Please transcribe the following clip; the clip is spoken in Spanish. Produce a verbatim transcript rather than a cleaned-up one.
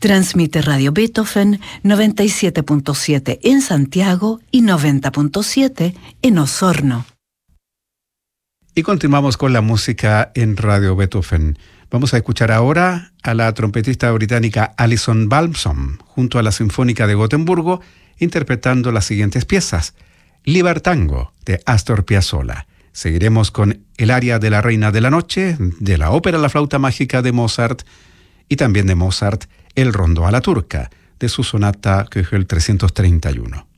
Transmite Radio Beethoven noventa y siete punto siete en Santiago y noventa punto siete en Osorno. Y continuamos con la música en Radio Beethoven. Vamos a escuchar ahora a la trompetista británica Alison Balsom junto a la Sinfónica de Gotemburgo interpretando las siguientes piezas. Libertango de Astor Piazzolla. Seguiremos con el aria de la Reina de la Noche, de la ópera La Flauta Mágica de Mozart y también de Mozart, el Rondo a la Turca, de su sonata Köchel trescientos treinta y uno.